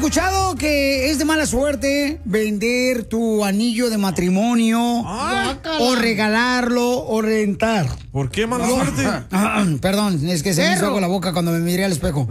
escuchado que es de mala suerte vender tu anillo de matrimonio o regalarlo o rentar? ¿Por qué mala suerte? Perdón, es que se me hizo agua la boca cuando me miré al espejo.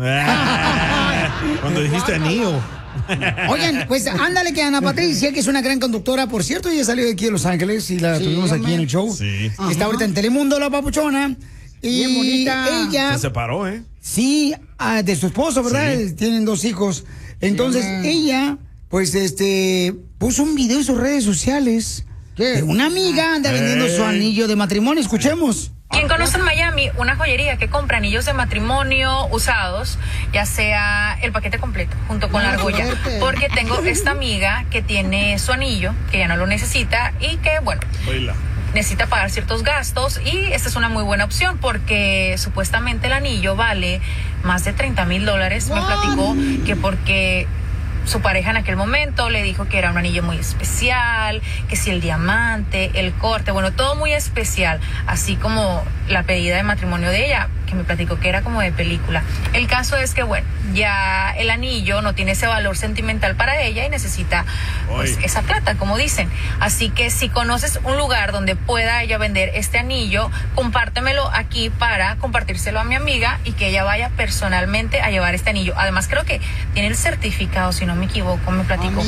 Cuando dijiste anillo. Oigan, pues ándale que Ana Patricia, que es una gran conductora, por cierto, ella salió de aquí de Los Ángeles y la tuvimos aquí en el show. Sí. Está ahorita en Telemundo, la papuchona. Y bien bonita. ella... Se separó, ¿eh? Sí, de su esposo, ¿verdad? Sí. Tienen 2 hijos. Entonces, ella, pues, puso un video en sus redes sociales. ¿Qué? Una amiga anda vendiendo su anillo de matrimonio. Escuchemos. Quien conoce en Miami una joyería que compra anillos de matrimonio usados, ya sea el paquete completo junto con la argolla, porque tengo esta amiga que tiene su anillo, que ya no lo necesita y que, bueno, Baila. necesita pagar ciertos gastos y esta es una muy buena opción porque supuestamente el anillo vale más de $30,000. Me platicó que porque su pareja en aquel momento le dijo que era un anillo muy especial, que si el diamante, el corte, bueno, todo muy especial, así como la pedida de matrimonio de ella, que me platicó que era como de película. El caso es que, bueno, ya el anillo no tiene ese valor sentimental para ella y necesita, pues, esa plata, como dicen. Así que si conoces un lugar donde pueda ella vender este anillo, compártemelo aquí para compartírselo a mi amiga y que ella vaya personalmente a llevar este anillo. Además, creo que tiene el certificado, si no me equivoco, me platicó.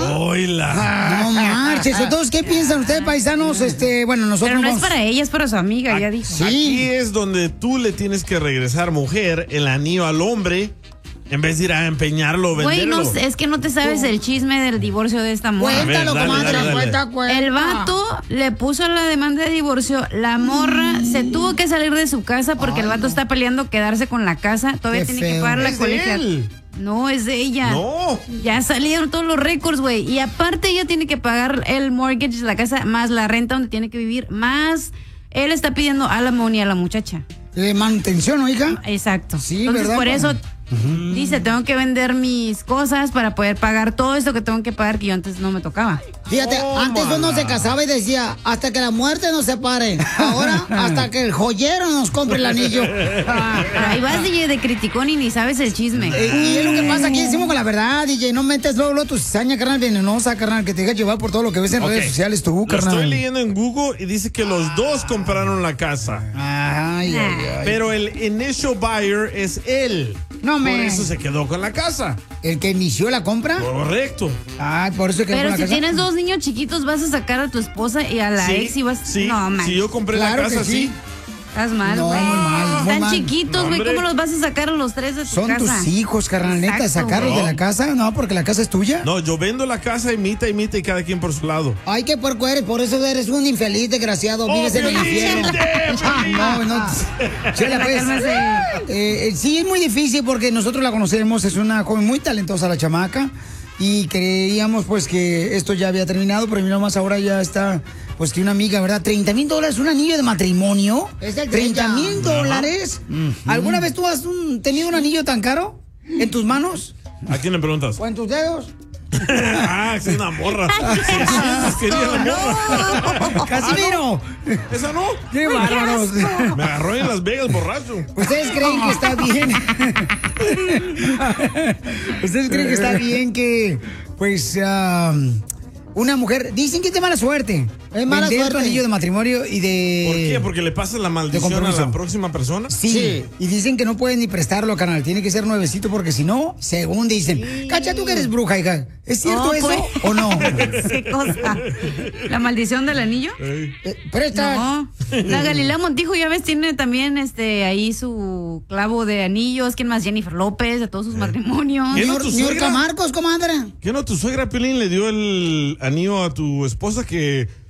Oila. No marches. Entonces, ¿qué piensan ustedes, paisanos? Bueno, nosotros Pero no vamos... es para ella, es para su amiga, ya dijo. Sí. Aquí es donde tú le tienes que regresar, mujer, el anillo al hombre en vez de ir a empeñarlo o Güey, venderlo. no, es que no te sabes el chisme del divorcio de esta morra. Cuéntalo, A ver, dale, comadre. dale, dale. Cuenta. El vato le puso la demanda de divorcio, la morra se tuvo que salir de su casa porque el vato está peleando quedarse con la casa, todavía Qué tiene que feo. pagar la Es de colegiatura. él. No, es de ella. No. Ya salieron todos los récords, güey. Y aparte ella tiene que pagar el mortgage de la casa, más la renta donde tiene que vivir, más él está pidiendo alimony a la muchacha. Manutención, oiga. Exacto. Sí, Entonces, ¿verdad? por eso dice, tengo que vender mis cosas para poder pagar todo esto que tengo que pagar que yo antes no me tocaba. Fíjate, antes uno se casaba y decía, hasta que la muerte nos separe. Ahora, hasta que el joyero nos compre el anillo. Ahí vas, DJ, de criticón y ni sabes el chisme. Y es lo que pasa aquí, decimos con la verdad, DJ. No metes luego tu cizaña, carnal, venenosa, carnal, que te dejas llevar por todo lo que ves en redes sociales tú, Lo carnal. estoy leyendo en Google y dice que los dos compraron la casa. Ay. Pero el initial buyer es él. No, Por me. eso se quedó con la casa. ¿El que inició la compra? Correcto. Ah, por eso quedó con Pero la si casa. tienes 2 niños chiquitos, vas a sacar a tu esposa y a la Sí, ex y vas... sí. No, man. Si yo compré Claro la que casa, sí. sí. Estás mal, No, güey. muy mal, muy Están mal. chiquitos, No, güey. hombre. ¿Cómo los vas a sacar a los 3 de tu Son casa? tus hijos, carnal, neta, Exacto. sacarlos de la casa. No, porque la casa es tuya. No, yo vendo la casa y mitad y cada quien por su lado. Ay, qué puerco eres, por eso eres un infeliz, desgraciado. Vives en el Piolín, infierno. No. Chela, pues, sí, es muy difícil porque nosotros la conocemos, es una joven muy talentosa la chamaca. Y creíamos pues que esto ya había terminado, pero mira más ahora ya está, pues que una amiga, ¿verdad? $30,000, un anillo de matrimonio. Es el de ella. $30,000. ¿Alguna vez tú has tenido un anillo tan caro en tus manos ¿A quién le preguntas? o en tus dedos? Es una morra. 600 quería la morra. ¡Casimiro! ¿Esa no? ¡Qué bárbaros! Me agarró en Las Vegas borracho. ¿Ustedes creen que está bien? ¿Ustedes creen que está bien que, pues, una mujer... Dicen que es de mala suerte. Es mala vender tu suerte. anillo de matrimonio y de... ¿Por qué? ¿Porque le pasa la maldición a compromiso. la próxima persona? Sí. Y dicen que no pueden ni prestarlo, carnal. Tiene que ser nuevecito porque si no, según dicen. Cacha, tú que eres bruja, hija. ¿Es cierto No, eso pues. o no? ¿Qué cosa? ¿La maldición del anillo? Presta. No. La Galilea Montijo, ya ves, tiene también ahí su clavo de anillos. ¿Quién más? Jennifer López, de todos sus matrimonios. ¿Quién no, tu Niurka suegra? Marcos, comadre. ¿Qué no tu suegra, Piolín, le dio el anillo a tu esposa que